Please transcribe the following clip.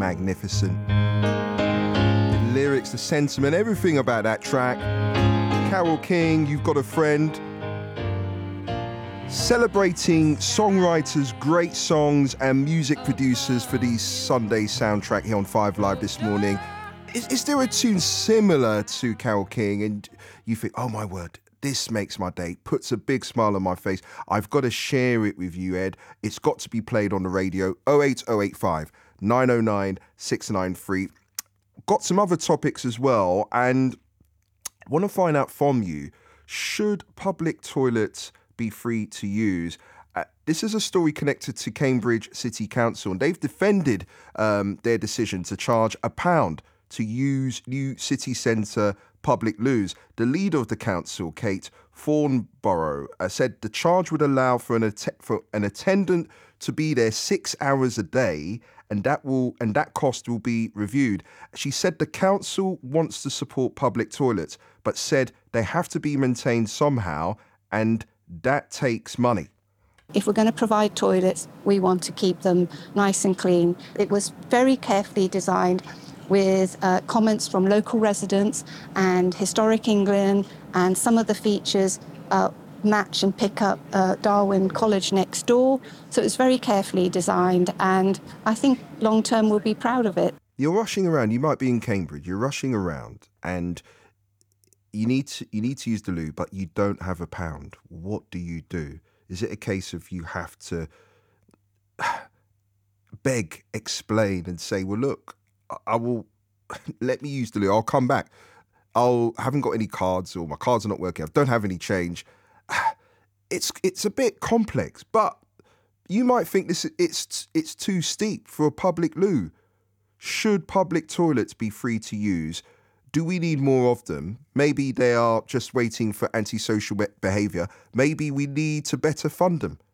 magnificent. The lyrics, the sentiment, everything about that track. Carole King, You've Got a Friend. Celebrating songwriters, great songs and music producers for the Sunday soundtrack here on 5 Live this morning. Is there a tune similar to Carole King and you think, oh my word, this makes my day, puts a big smile on my face. I've got to share it with you, Ed. It's got to be played on the radio. 08085 909 693. Got some other topics as well and want to find out from you, should public toilets be free to use? This is a story connected to Cambridge City Council, and they've defended their decision to charge £1 to use new city centre public loos. The leader of the council, Kate Thornborough, said the charge would allow for an attendant to be there 6 hours a day, and that cost will be reviewed. She said the council wants to support public toilets, but said they have to be maintained somehow, and that takes money. If we're going to provide toilets, we want to keep them nice and clean. It was very carefully designed with comments from local residents and Historic England, and some of the features match and pick up Darwin College next door. So it's very carefully designed, and I think long term we'll be proud of it. You're rushing around. You might be in Cambridge. You're rushing around and you need to use the loo, but you don't have £1. What do you do? Is it a case of you have to beg, explain and say, well, look, I will, let me use the loo. I'll come back. I haven't got any cards, or my cards are not working. I don't have any change. It's a bit complex, but you might think it's too steep for a public loo. Should public toilets be free to use? Do we need more of them? Maybe they are just waiting for antisocial behaviour. Maybe we need to better fund them.